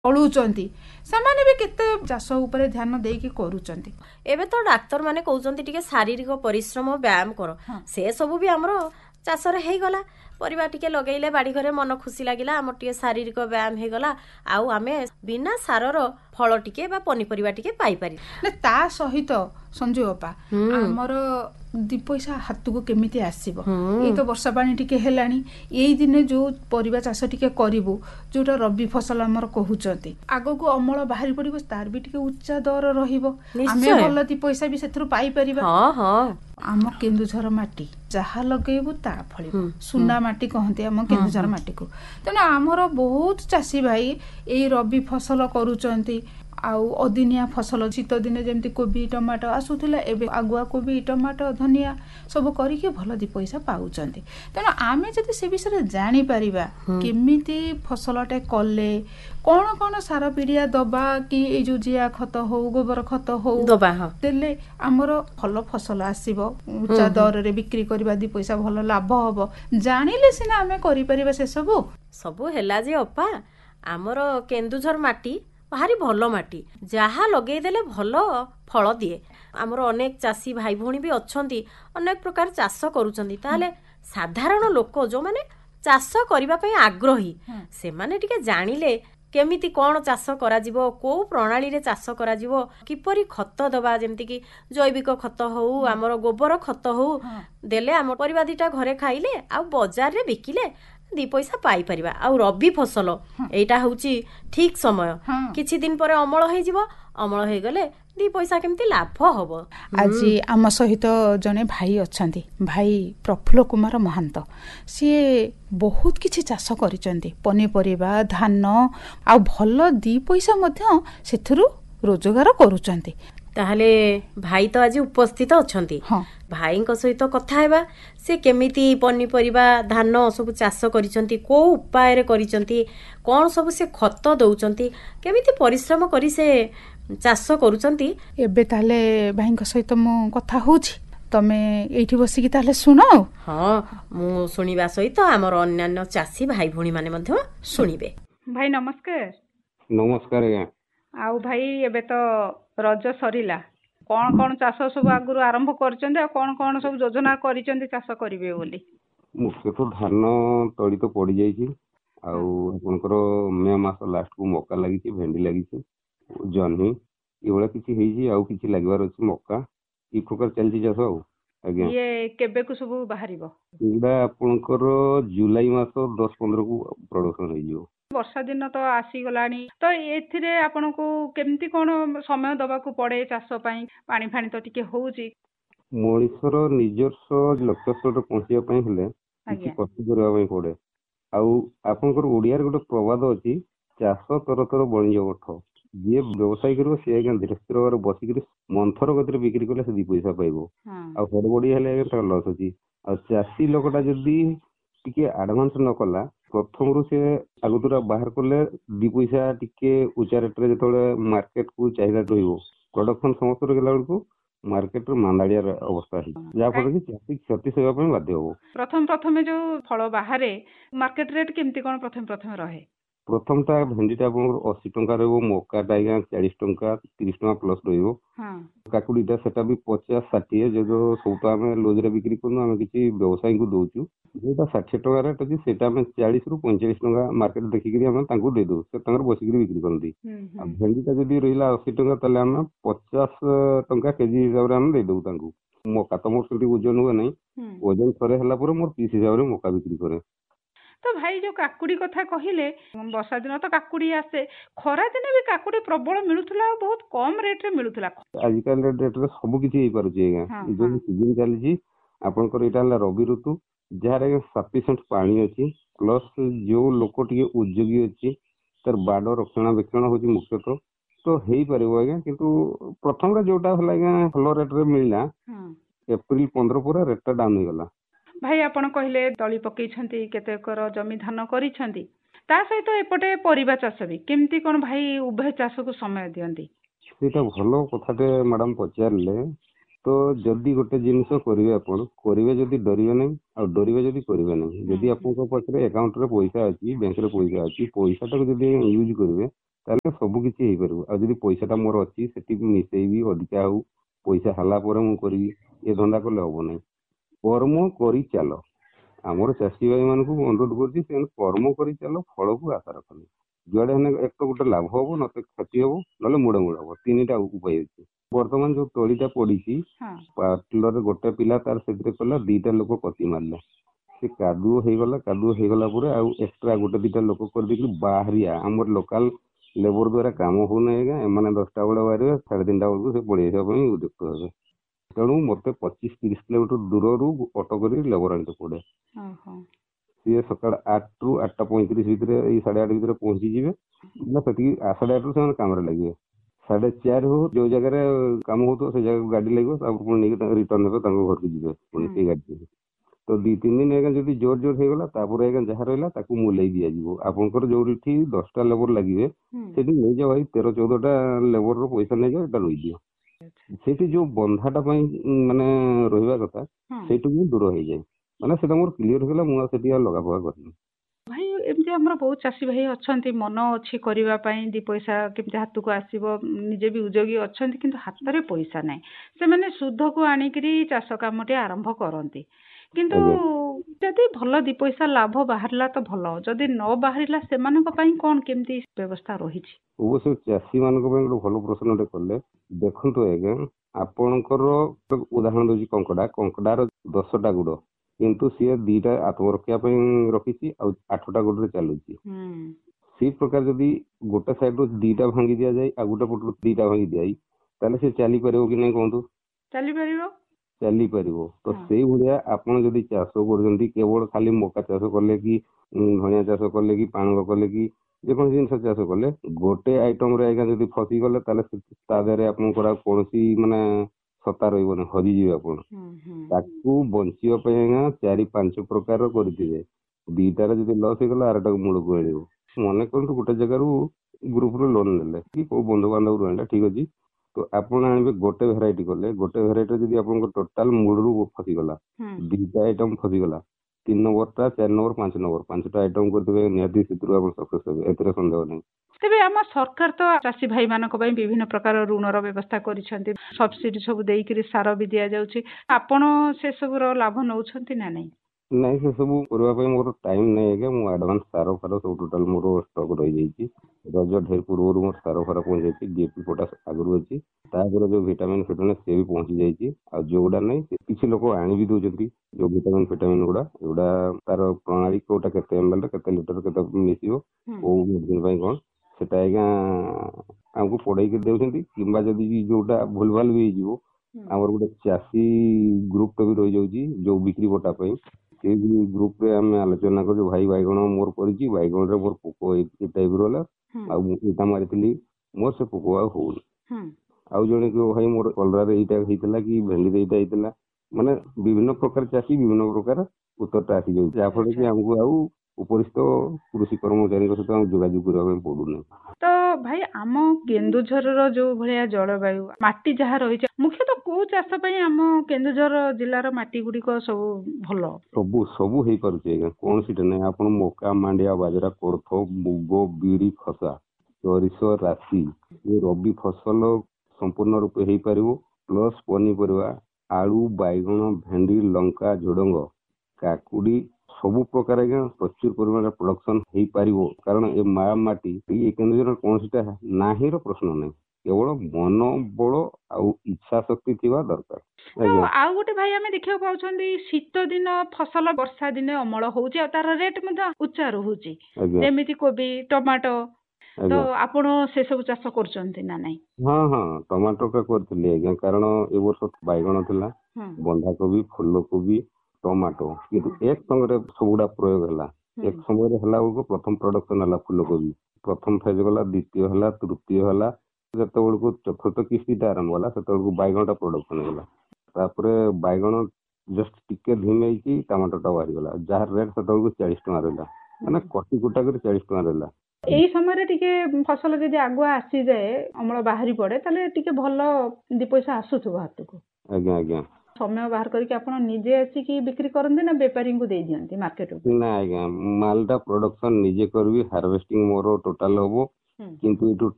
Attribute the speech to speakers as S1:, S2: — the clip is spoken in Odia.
S1: ଚଳୁଛନ୍ତି ସେମାନେ ବି କେତେ ଚାଷ ଉପରେ ଧ୍ୟାନ ଦେଇକି କରୁଛନ୍ତି।
S2: ଏବେ ତ ଡାକ୍ତର ମାନେ କହୁଛନ୍ତି ଟିକେ ଶାରୀରିକ ପରିଶ୍ରମ ବ୍ୟାୟାମ କର, ସେ ସବୁ ବି ଆମର ଚାଷରେ ହେଇଗଲା। ପରିବା ଟିକେ ଲଗେଇଲେ ବାଡ଼ି ଘରେ ମନ ଖୁସି ଲାଗିଲା, ଆମର ଟିକେ ଶାରୀରିକ ବ୍ୟାୟାମ ହେଇଗଲା, ଆଉ ଆମେ ବିନା ସାରର ଫଳ ଟିକେ ବା ପନିପରିବା ଟିକେ ପାଇପାରି।
S1: ତା ସହିତ ସଞ୍ଜୁ ବାପା ଆମର ଦି ପଇସା ହାତକୁ କେମିତି ଆସିବ, ଏଇ ତ ବର୍ଷା ପାଣି ଟିକେ ହେଲାଣି, ଏଇ ଦିନେ ଯୋଉ ପରିବା ଚାଷ ଟିକେ କରିବୁ ଯୋଉଟା ରବି ଫସଲ ଆମର କହୁଛନ୍ତି, ଆଗକୁ ଅମଳ ବାହାରି ପଡିବ, ତାର ବି ଟିକେ ଉଚ୍ଚା ଦର ରହିବ, ଆମେ ଭଲ ଦି ପଇସା ବି ସେଥିରୁ ପାଇପାରିବା। ଆମ କେନ୍ଦୁଝର ମାଟି ଯାହା ଲଗେଇବୁ ତାହା ଫଳିବ, ସୁନା ମାଟି କହନ୍ତି ଆମ କେନ୍ଦୁଝର ମାଟିକୁ। ତେଣୁ ଆମର ବହୁତ ଚାଷୀ ଭାଇ ଏଇ ରବି ଫସଲ କରୁଛନ୍ତି, ଆଉ ଅଦିନିଆ ଫସଲ ଶୀତ ଦିନେ ଯେମିତି କୋବି ଟମାଟୋ ଆସୁଥିଲା, ଏବେ ଆଗୁଆ କୋବି ଟମାଟୋ ଧନିଆ ସବୁ କରିକି ଭଲ ଦି ପଇସା ପାଉଛନ୍ତି। ତେଣୁ ଆମେ ଯଦି ସେ ବିଷୟରେ ଜାଣିପାରିବା କେମିତି ଫସଲଟେ କଲେ କଣ କଣ ସାର ପିଡ଼ିଆ ଦବା, କି ଏଇ ଯୋଉ ଜିଆ ଖତ ହଉ ଗୋବର ଖତ ହଉ ଦେଲେ ଆମର ଭଲ ଫସଲ ଆସିବ, ଉଚ୍ଚା ଦରରେ ବିକ୍ରି କରିବା, ଦି ପଇସା ଭଲ ଲାଭ ହବ, ଜାଣିଲେ ସିନା ଆମେ କରିପାରିବା। ସେ ସବୁ
S2: ହେଲା ଯେ ଅପା ଆମର କେନ୍ଦୁଝର ମାଟି ଭାରି ଭଲ ମାଟି, ଯାହା ଲଗେଇଦେଲେ ଭଲ ଫଳ ଦିଏ। ଆମର ଅନେକ ଚାଷୀ ଭାଇ ଭଉଣୀ ବି ଅଛନ୍ତି, ଅନେକ ପ୍ରକାର ଚାଷ କରୁଛନ୍ତି। ତାହେଲେ ସାଧାରଣ ଲୋକ ଯୋଉମାନେ ଚାଷ କରିବା ପାଇଁ ଆଗ୍ରହୀ, ସେମାନେ ଟିକେ ଜାଣିଲେ କେମିତି କଣ ଚାଷ କରାଯିବ, କୋଉ ପ୍ରଣାଳୀରେ ଚାଷ କରାଯିବ, କିପରି ଖତ ଦବା, ଯେମିତିକି ଜୈବିକ ଖତ ହଉ ଆମର ଗୋବର ଖତ ହଉ ଦେଲେ ଆମ ପରିବା ଦିଟା ଘରେ ଖାଇଲେ ଆଉ ବଜାରରେ ବିକିଲେ ଦି ପଇସା ପାଇପାରିବା। ଆଉ ରବି ଫସଲ ଏଇଟା ହଉଛି ଠିକ ସମୟ, କିଛି ଦିନ ପରେ ଅମଳ ହେଇଯିବ, ଅମଳ ହେଇଗଲେ ଦି ପଇସା କେମିତି ଲାଭ ହବ।
S1: ଆଜି ଆମ ସହିତ ଜଣେ ଭାଇ ଅଛନ୍ତି, ଭାଇ ପ୍ରଫୁଲ୍ଲ କୁମାର ମହାନ୍ତ। ସିଏ ବହୁତ କିଛି ଚାଷ କରିଛନ୍ତି, ପନିପରିବା ଧାନ, ଆଉ ଭଲ ଦି ପଇସା ମଧ୍ୟ ସେଥିରୁ ରୋଜଗାର କରୁଛନ୍ତି।
S2: ତାହେଲେ ଭାଇ ତ ଆଜି ଉପସ୍ଥିତ ଅଛନ୍ତି, ଭାଇଙ୍କ ସହିତ କଥା ହେବା। ସେ କେମିତି ପନିପରିବା ଧାନ ସବୁ ଚାଷ କରିଛନ୍ତି, କୋଉ ଉପାୟରେ କରିଛନ୍ତି, କଣ ସବୁ ସେ ଖତ ଦଉଛନ୍ତି, କେମିତି ପରିଶ୍ରମ କରି ସେ ଚାଷ କରୁଛନ୍ତି।
S1: ଏବେ ତାହେଲେ ଭାଇଙ୍କ ସହିତ ମୁଁ କଥା ହଉଛି, ତମେ ଏଇଠି ବସିକି ତାହେଲେ ଶୁଣ।
S2: ମୁଁ ଶୁଣିବା ସହିତ ଆମର ଅନ୍ୟାନ୍ୟ ଚାଷୀ ଭାଇ ଭଉଣୀ ମାନେ ମଧ୍ୟ ଶୁଣିବେ।
S1: ଭାଇ ନମସ୍କାର।
S3: ନମସ୍କାର ଆଜ୍ଞା।
S1: ଆଉ ଭାଇ ଏବେ ତ ରଜ ସରିଲା, କଣ କଣ ଚାଷ ସବୁ ଆଗରୁ ଆରମ୍ଭ କରିଛନ୍ତି, ଆଉ କଣ କଣ ସବୁ ଯୋଜନା କରିଛନ୍ତି ଚାଷ କରିବେ ବୋଲି?
S3: ମୁଖ୍ୟତଃ ଧାନ ତଳି ତ ପଡିଯାଇଛି, ଆଉ ଆପଣଙ୍କର ମେ ମାସ ଲାଷ୍ଟକୁ ମକା ଲାଗିଛି, ଭେଣ୍ଡି ଲାଗିଛି, ଜହ୍ନି ଏଇଭଳିଆ କିଛି ହେଇଛି, ଆଉ କିଛି ଲାଗିବାର ଅଛି, ମକା ଏଇ ପ୍ରକାର ଚାଲିଛି ଚାଷ। ଆଉ ଆଜ୍ଞା
S1: କେବେକୁ ସବୁ ବାହାରିବ?
S3: ଏଇଟା ଆପଣଙ୍କର ଜୁଲାଇ ମାସ 10-15 କୁ ପ୍ରଡକ୍ସନ ହେଇଯିବ।
S1: ବର୍ଷା ଦିନ ତ ଆସିଗଲାଣି, ତ ଏଥିରେ ଆପଣଙ୍କୁ କେମିତି କଣ ସମୟ ଦବାକୁ ପଡେ ଚାଷ ପାଇଁ? ପାଣି ଫାଣି ତ ଟିକେ ହଉଛି।
S3: ମଣିଷର ନିଜସ୍ୱ ଲକ୍ଷ୍ୟସ୍ଥଳରେ ପହଞ୍ଚିବା ପାଇଁ ହେଲେ କିଛି କଷ୍ଟ କରିବା ପାଇଁ ପଡେ। ଆଉ ଆପଣଙ୍କର ଓଡିଆରେ ଗୋଟେ ପ୍ରବାଦ ଅଛି, ଚାଷ ତର ତର ବଣିଜ ବଠ। ଯିଏ ବ୍ୟବସାୟ କରିବ ସେ ଆଜ୍ଞା ଧୀରେ ସ୍ଥିର ଭାବରେ ବସିକିରି ମନ୍ଥର ଗତିରେ ବିକ୍ରି କଲେ ସେ ଦି ପଇସା ପାଇବ, ଆଉ ହଡବଡି ହେଲେ ଆଜ୍ଞା ତାର ଲସ୍ ଅଛି। ଆଉ ଚାଷୀ ଲୋକଟା ଯଦି ଟିକେ ଆଡଭାନ୍ସ ନ କଲା, ପ୍ରଥମରୁ ସେ ଆଗତୁରା ବାହାର କଲେ ଦି ପଇସା ଟିକେ ଉଚ୍ଚା ରେଟରେ ଯେତେବେଳେ ମାର୍କେଟକୁ ଚାହିଦା ରହିବ, ପ୍ରଡକ୍ସନ ସମସ୍ତ ଗଲା ବେଳକୁ ମାର୍କେଟରେ ମାନ୍ଦାଳିଆ ଅବସ୍ଥା ହେଇଛି, ଯାହାଫଳରେ କି ଚାଷୀ କ୍ଷତି ସହିବା ପାଇଁ ବାଧ୍ୟ ହବ।
S1: ପ୍ରଥମେ ଯୋଉ ଫଳ ବାହାରେ ମାର୍କେଟ ରେଟ୍ କେମିତି କଣ ପ୍ରଥମେ ରହେ?
S3: ପ୍ରଥମଟା ଭେଣ୍ଡିଟା ଆପଣଙ୍କର 80 ଟଙ୍କା ରହିବ, ମକାଟା ଆଜ୍ଞା 40 ଟଙ୍କା 30 ଟଙ୍କା ପ୍ଲସ୍ ରହିବ, କାକୁଡିଟା ସେଟା ବି 50-60, ଯୋଉ ସବୁ ତ ଆମେ ଲୋଜରେ ବିକ୍ରି କରୁନୁ, ଆମେ କିଛି ବ୍ୟବସାୟୀଙ୍କୁ ଦଉଛୁ। ଯୋଉଟା 60 ଟଙ୍କା ରେଟ୍ ଅଛି ସେଇଟା ଆମେ 40ରୁ 45 ଟଙ୍କା ମାର୍କେଟ ଦେଖିକିରି ଆମେ ତାଙ୍କୁ ଦେଇଦଉ, ସେ ତାଙ୍କର ବସିକିରି ବିକ୍ରି କରନ୍ତି। ଆଉ ଭେଣ୍ଡିଟା ଯଦି ରହିଲା 80 ଟଙ୍କା, ତାହେଲେ ଆମେ 50 ଟଙ୍କା କେଜି ହିସାବରେ ଆମେ ଦେଇଦଉ ତାଙ୍କୁ। ମକା ତ ମୋର ସେଠି ଓଜନ ହୁଏ ନାହିଁ, ଓଜନ ଥରେ ହେଲା ପରେ ମୋର ପିସ୍ ହିସାବରେ ମକା ବିକ୍ରି କରେ।
S1: ତ ଭାଇ ଯୋଉ କାକୁଡି କଥା କହିଲେ, ବର୍ଷା ଦିନ ତ କାକୁଡି ଆସେ, ଖରା ଦିନେ ବି କାକୁଡି ପ୍ରବଳ ମିଳୁଥିଲା ଆଉ ବହୁତ କମ ରେଟ୍ ରେ ମିଳୁଥିଲା।
S3: ଆଜିକାଲି ରେଟ୍ରେ ସବୁ କିଛି ହେଇପାରୁଛି ଆଜ୍ଞା, ଯୋଉ ସିଜିନ ଚାଲିଛି ଆପଣଙ୍କର ଏଇଟା ହେଲା ରବି ଋତୁ, ଯାହାର ସଫିସିଏଣ୍ଟ ପାଣି ଅଛି, ପ୍ଲସ୍ ଯୋଉ ଲୋକ ଟିକେ ଉଦ୍ୟୋଗୀ ଅଛି, ତାର ବାଡ ରକ୍ଷଣାବେକ୍ଷଣ ହଉଛି ମୁଖ୍ୟତଃ, ତ ହେଇପାରିବ ଆଜ୍ଞା। କିନ୍ତୁ ପ୍ରଥମରେ ଯୋଉଟା ହେଲା ଆଜ୍ଞା ଭଲ ରେଟ୍ରେ ମିଳିଲା, ଏପ୍ରିଲ 15 ପରେ ରେଟ୍ଟା ଡାଉନ୍ ହେଇଗଲା।
S1: ଭାଇ ଆପଣ କହିଲେ ତଳି ପକେଇଛନ୍ତି, କେତେକର ଜମି ଧାନ କରିଛନ୍ତି, ତା ସହିତ ଏପଟେ ପରିବା ଚାଷ ବି, କେମିତି କଣ ଭାଇ ଉଭୟ ଚାଷକୁ ସମୟ ଦିଅନ୍ତି?
S3: ସେଇଟା ଭଲ କଥାଟେ ମ୍ୟାଡାମ ପଚାରିଲେ। ତ ଯଦି ଗୋଟେ ଜିନିଷ କରିବେ, ଆପଣ କରିବେ ଯଦି ଡରିବେ ନାହିଁ, ଆଉ ଡରିବେ ଯଦି କରିବେ ନାହିଁ। ଯଦି ଆପଣଙ୍କ ପାଖରେ ଆକାଉଣ୍ଟରେ ପଇସା ଅଛି, ବ୍ୟାଙ୍କରେ ପଇସା ଅଛି, ପଇସାଟାକୁ ଯଦି ୟୁଜ୍ କରିବେ ତାହେଲେ ସବୁ କିଛି ହେଇପାରିବ। ଆଉ ଯଦି ପଇସାଟା ମୋର ଅଛି ସେଠି ମିଶେଇବି, ଅଧିକା ହଉ ପଇସା ହେଲା ପରେ ମୁଁ କରିବି, ଏ ଧନ୍ଦା କଲେ ହବ ନାହିଁ। କର୍ମ କରି ଚାଲ। ଆମର ଚାଷୀ ଭାଇ ମାନଙ୍କୁ ଅନୁରୋଧ କରୁଛି, ସେମାନେ କର୍ମ କରି ଚାଲ, ଫଳକୁ ଆଶା ରଖନି। ଯୁଆଡେ ହେଲେ ଏକ ତ ଗୋଟେ ଲାଭ ହବ, ନହେଲେ କ୍ଷତି ହବ, ନହେଲେ ମୁଡ ହବ। ତିନିଟା ଉପାୟ ଅଛି। ବର୍ତ୍ତମାନ ଯୋଉ ତଳିଟା ପଡିଛି, ପାର୍ଟିଲରେ ଗୋଟେ ପିଲା ତାର ସେଥିରେ କଲା, 2ଟା ଲୋକ କତି ମାରିଲେ, ସେ କାଦୁଅ ହେଇଗଲା ପରେ ଆଉ ଏକ୍ସଟ୍ରା ଗୋଟେ 2ଟା ଲୋକ କରିଦେଇକି ବାହାରିଆ ଆମର ଲୋକାଲ ଲେବର ଦ୍ଵାରା କାମ ହଉନାହିଁ ଆଜ୍ଞା। ଏମାନେ 10ଟା ବେଳେ ବାହାରିବେ, 3:30 ବେଳକୁ ସେ ପଳେଇ ଆସିବା ପାଇଁ ଉଦ୍ୟୁକ୍ତ ହେବେ। ତେଣୁ ମତେ 25-30 କିଲୋମିଟର ଦୂରରୁ ଅଟୋ କରି ଲେବର ଆଣିତେ ପଡେ। ସିଏ ସକାଳ 8ରୁ 8:35 ଭିତରେ, ଏଇ 8:30 ଭିତରେ ପହଞ୍ଚିଯିବେ। ସେତିକି 8:30ରୁ ସେମାନେ କାମରେ ଲାଗିବେ। 4:30 ହଉ ଯୋଉ ଜାଗାରେ କାମ ହଉଥିବ ସେ ଜାଗାକୁ ଗାଡି ଲାଗିବ, ତାପରେ ପୁଣି ନେଇକି ତାଙ୍କ ରିଟର୍ନ ହେବେ, ତାଙ୍କ ଘରକୁ ଯିବେ ପୁଣି ସେଇ ଗାଡି। ତ 2-3 ଦିନ ଆଜ୍ଞା ଯଦି ଜୋର ହେଇଗଲା, ତାପରେ ଆଜ୍ଞା ଯାହା ରହିଲା ତାକୁ ମୁଲେଇ ଦିଆଯିବ। ଆପଣଙ୍କର ଯୋଉଠି 10ଟା ଲେବର ଲାଗିବେ, ସେଠି ନେଇଯାଅ ଭାଇ 13-14ଟା ଲେବରର ପଇସା ନେଇଯାଅ, ଏଟା ରହିଯିବ। ସେଇଠି ଯୋଉ ବନ୍ଧାଟା ପାଇଁ ମାନେ ରହିବା କଥା, ସେଇଠୁ ବି ଦୂର ହେଇଯାଏ। ମାନେ ସେଟା ମୋର କ୍ଲିୟର ହେଇଗଲା, ମୁଁ ଆଉ ସେଠି ଆଉ ଲଗା ଫଗା କରିନି।
S1: ଭାଇ ଏମିତି ଆମର ବହୁତ ଚାଷୀ ଭାଇ ଅଛନ୍ତି, ମନ ଅଛି କରିବା ପାଇଁ, 2 ପଇସା କେମିତି ହାତକୁ ଆସିବ, ନିଜେ ବି ଉଦ୍ୟୋଗୀ ଅଛନ୍ତି, କିନ୍ତୁ ହାତରେ ପଇସା ନାହିଁ। ସେମାନେ ସୁଧକୁ ଆଣିକିରି ଚାଷ କାମଟି ଆରମ୍ଭ କରନ୍ତି। କିନ୍ତୁ ଯଦି ଭଲ 2 ପଇସା ଲାଭ ବାହାରିଲା ତ ଭଲ, ଯଦି ନ ବାହାରିଲା ସେମାନଙ୍କ ପାଇଁ କଣ କେମିତି ବ୍ୟବସ୍ଥା ରହିଛି?
S3: ଅବଶ୍ୟ ଚାଷୀ ମାନଙ୍କ ପାଇଁ ଗୋଟେ ଭଲ ପ୍ରଶ୍ନଟେ କଲେ। ଦେଖନ୍ତୁ ଆଜ୍ଞା, ଆପଣଙ୍କର ଉଦାହରଣ ଦଉଛି କଙ୍କଡାର 10ଟା ଗୁଡ, କିନ୍ତୁ ସିଏ 2ଟା ଆତ୍ମରକ୍ଷା ପାଇଁ ରଖିଛି, ଆଉ 8ଟା ଗୋଡରେ ଚାଲୁଛି। ସେଇ ପ୍ରକାର ଯଦି ଗୋଟେ ସାଇଡରୁ 2ଟା ଭାଙ୍ଗି ଦିଆଯାଏ, ଆଉ ଗୋଟେ ପଟରୁ 2ଟା ଭାଙ୍ଗି ଦିଆଯାଏ, ତାହେଲେ ସେ ଚାଲିପାରିବ କି ନାହିଁ କୁହନ୍ତୁ? ଚାଲିପାରିବ। ତ ସେଇଭଳିଆ ଆପଣ ଯଦି ଚାଷ କରୁଛନ୍ତି, କେବଳ ଖାଲି ମକା ଚାଷ କଲେ କି ଧଣିଆ ଚାଷ କଲେ କି ପାଳଙ୍ଗ କଲେ କି ଯେକୌଣସି ଜିନିଷ ଚାଷ କଲେ, ଗୋଟେ ଆଇଟମରେ ଆଜ୍ଞା ଯଦି ଫସିଗଲେ, ତାହେଲେ ତା ଦେହରେ ଆପଣଙ୍କର ଆଉ କୌଣସି ମାନେ ସତ୍ତା ରହିବନି, ହଜିଯିବେ ଆପଣ। ତାକୁ ବଞ୍ଚିବା ପାଇଁ ଆଜ୍ଞା 4-5 ପ୍ରକାର କରିଥିବେ। 2ଟାରେ ଯଦି ଲସ୍ ହେଇଗଲା, 6ଟାକୁ ମୂଳକୁ ଆଣିବ। ମନେ କରନ୍ତୁ ଗୋଟେ ଜାଗାରୁ ଗ୍ରୁପରେ ଲୋନ ନେଲେ କି କୋଉ ବନ୍ଧୁବାନ୍ଧବରୁ ଆଣିଲେ, ଠିକ ଅଛି। ତ ଆପଣ ଆଣିବେ ଗୋଟେ ଭେରାଇଟି କଲେ, ଗୋଟେ ଭେରାଇଟିରେ ଯଦି ଆପଣଙ୍କ ଟୋଟାଲ ମୂଳରୁ ଫସିଗଲା, 2ଟା ଆଇଟମ ଫସିଗଲା, 3 ନମ୍ବରଟା, 4 ନମ୍ବର, 5 ନମ୍ବର, 5ଟା ଆଇଟମ କରିଦେବେ, ନିହାତି ସେଥିରୁ ଆପଣ ସକ୍ସେସ୍ ହେବେ, ଏଥିରେ ସନ୍ଦେହ ନାହିଁ। ତେବେ
S1: ଆମ ସରକାର ତ ଚାଷୀ ଭାଇ ମାନଙ୍କ ପାଇଁ ବିଭିନ୍ନ ପ୍ରକାର ଋଣର ବ୍ୟବସ୍ଥା କରିଛନ୍ତି, ସବସିଡି ସବୁ ଦେଇକିରି ସାର ବି ଦିଆଯାଉଛି। ଆପଣ ସେ ସବୁର ଲାଭ ନଉଛନ୍ତି ନା ନାହିଁ?
S3: ନାଇଁ, ସେ ସବୁ କରିବା ପାଇଁ ମୋର ଟାଇମ ନାହିଁ ଆଜ୍ଞା। ମୁଁ ଆଡଭାନ୍ସ ସାର ଫାର ସବୁ ଟୋଟାଲ ମୋର ଷ୍ଟକ୍ ରହିଯାଇଛି। ରଜ ଢେର ପୂର୍ବରୁ ମୋର ସାର ଫାର ପହଞ୍ଚିଯାଇଛି। DAP ପଟାସ ଆଗରୁ ଅଛି, ତାପରେ ଯୋଉ ଭିଟାମିନ ଫିଟାମିନ ସେ ବି ପହଞ୍ଚି ଯାଇଛି। ଆଉ ଯୋଉଗୁଡା ନାହିଁ, କିଛି ଲୋକ ଆଣି ବି ଦଉଛନ୍ତି ଯୋଉ ଭିଟାମିନ ଫିଟାମିନ ଗୁଡା, ଏଗୁଡା ତାର ପ୍ରଣାଳୀ କୋଉଟା କେତେ ml କେତେ ଲିଟର କେତେ ମିଶିବ, କୋଉ ମେଡିସିନ ପାଇଁ କଣ, ସେଟା ଆଜ୍ଞା ଆମକୁ ପଢେଇକି ଦେଉଛନ୍ତି। କିମ୍ବା ଯଦି ଯୋଉଟା ଭୁଲ ଭାଲ ବି ହେଇଯିବ, ଆମର ଗୋଟେ ଚାଷୀ ଗ୍ରୁପ ବି ରହିଯାଉଛି ଯୋଉ ବିକ୍ରି ବଟା ପାଇଁ। ସେଇ ଗ୍ରୁପରେ ଆମେ ଆଲୋଚନା କରୁଛୁ, ଭାଇ ବାଇଗଣ ମୋର କରିଛି, ବାଇଗଣରେ ମୋର ପୋକ ଏଇ ଟାଇପର ହେଲା, ଆଉ ମୁଁ ଏଇଟା ମାରିଥିଲି, ମୋର ସେ ପୋକ ଆଉ ହଉନି। ଆଉ ଜଣେ କହିବ, ଭାଇ ମୋର କଲରାରେ ଏଇଟା ହେଇଥିଲା କି ଭେଣ୍ଡିରେ ଏଇଟା ହେଇଥିଲା। ମାନେ ବିଭିନ୍ନ ପ୍ରକାର ଚାଷୀ ବିଭିନ୍ନ ପ୍ରକାର ଉତ୍ତରଟା ଆସିଯାଉଛି, ଯାହାଫଳରେ କି ଆମକୁ ଆଉ ଉପରିସ୍ଥ କୃଷି କର୍ମଚାରୀଙ୍କ ସହିତ ଆମକୁ ଯୋଗାଯୋଗ କରିବା ପାଇଁ ପଡୁନି।
S1: ତ ଭାଇ ଆମ କେନ୍ଦୁଝରର ଯୋଉ ଭଳିଆ ଜଳବାୟୁ, ମାଟି ଯାହା ରହିଛି, ମୁଖ୍ୟତଃ କୋଉ ଚାଷ ପାଇଁ ଆମ କେନ୍ଦୁଝର ଜିଲ୍ଲାର ମାଟି ଗୁଡିକ ସବୁ ଭଲ?
S3: ସବୁ ହେଇପାରୁଛି ଆଜ୍ଞା, କୌଣସିଟା ନାହିଁ। ଆପଣ ମକା, ମାଣ୍ଡିଆ, ବାଜରା, କୋଳଥ, ମୁଗ, ବିରି, ଖସା, ସୋରିଷ, ରାଶି, ଏ ରବି ଫସଲ ସମ୍ପୂର୍ଣ୍ଣ ରୂପେ ହେଇପାରିବ। ପ୍ଲସ ପନିପରିବା, ଆଳୁ, ବାଇଗଣ, ଭେଣ୍ଡି, ଲଙ୍କା, ଝୁଡଙ୍ଗ, କାକୁଡି, ସବୁ ପ୍ରକାର ଆଜ୍ଞା ପ୍ରଚୁର ପରିମାଣରେ ପ୍ରଡକ୍ସନ ହେଇପାରିବ। କାରଣ ଏ ମା ମାଟି, ଏ କେନ୍ଦୁଝର କୌଣସିଟା ନାହିଁର ପ୍ରଶ୍ନ ନାହିଁ, କେବଳ ମନୋବଳ ଆଉ ଇଚ୍ଛା ଶକ୍ତି ଥିବା ଦରକାର।
S1: ଆଉ ଗୋଟେ ଭାଇ ଆମେ ଦେଖିବାକୁ ପାଉଛନ୍ତି, ଶୀତ ଦିନ ଫସଲ ବର୍ଷା ଦିନେ ଅମଳ ହଉଛି, ଆଉ ତାର ରେଟ୍ ମଧ୍ୟ ଉଚ୍ଚା ରହୁଛି, ଯେମିତି କୋବି, ଟମାଟୋ। ତ ଆପଣ ସେ ସବୁ ଚାଷ କରୁଛନ୍ତି ନା ନାଇଁ?
S3: ହଁ, ଟମାଟୋ ଟା କରିଥିଲି ଆଜ୍ଞା, କାରଣ ଏ ବର୍ଷ ବାଇଗଣ ଥିଲା, ବନ୍ଧାକୋବି, ଫୁଲକୋବି, ଟମାଟୋ, କିନ୍ତୁ ଏକ ସମୟରେ ସବୁଗୁଡା ପ୍ରୟୋଗ ହେଲା। ଏକ ସମୟରେ ହେଲା ବେଳକୁ ପ୍ରଥମ ପ୍ରଡକ୍ସନ ହେଲା ଫୁଲକୋବି, ପ୍ରଥମ ଫେଜ ଗଲା, ଦ୍ୱିତୀୟ ହେଲା, ତୃତୀୟ ହେଲା, ଯେତେବେଳକୁ ଚତୁର୍ଥ କିସ୍ତିଟା ଆରମ୍ଭ ହେଲା, ସେତେବେଳକୁ ବାଇଗଣଟା ପ୍ରଡକ୍ସନ ହେଲା। ତାପରେ ବାଇଗଣ ଜଷ୍ଟ ଟିକେ ଧିମେଇକି ଟମାଟୋଟା ବାହାରିଗଲା, ଯାହାର ରେଟ୍ ସେତେବେଳକୁ 40 ଟଙ୍କା ରହିଲା, ମାନେ କଟି କୁଟା କରି 40 ଟଙ୍କା ରହିଲା।
S1: ଏଇ ସମୟରେ ଟିକେ ଫସଲ ଯଦି ଆଗୁଆ ଆସିଯାଏ, ଅମଳ ବାହାରି ପଡେ, ତାହେଲେ ଟିକେ ଭଲ 2 ପଇସା ଆସୁଥିବ ହାତକୁ। ଆଜ୍ଞା। ସମୟ ବାହାର କରିକି ଆପଣ ନିଜେ ଆସିକି ବିକ୍ରି କରନ୍ତି ନା ବେପାରୀଙ୍କୁ ଦେଇ ଦିଅନ୍ତି ମାର୍କେଟକୁ?
S3: ନା ଆଜ୍ଞା, ମାଲଟା ପ୍ରଡକ୍ସନ ନିଜେ କରିବି, ହାର୍ଭେଷ୍ଟିଂ ମୋର ଟୋଟାଲ ହବ, କିନ୍ତୁ ଏଠୁ